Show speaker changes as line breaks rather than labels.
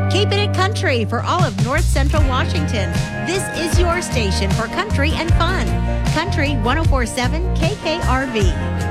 Keeping it country for all of North Central Washington. This is your station for country and fun. Country 1047 KKRV.